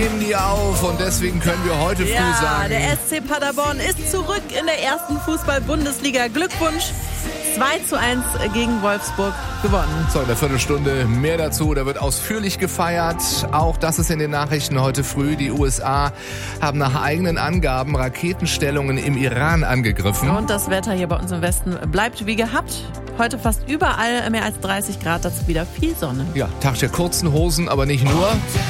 nehmen die auf und deswegen können wir heute früh sagen... der SC Paderborn ist zurück in der ersten Fußball-Bundesliga. Glückwunsch, 2:1 gegen Wolfsburg gewonnen. So, in der Viertelstunde mehr dazu. Da wird ausführlich gefeiert. Auch das ist in den Nachrichten heute früh. Die USA haben nach eigenen Angaben Raketenstellungen im Iran angegriffen. Und das Wetter hier bei uns im Westen bleibt wie gehabt. Heute fast überall mehr als 30 Grad, dazu wieder viel Sonne. Ja, Tag der kurzen Hosen, aber nicht nur.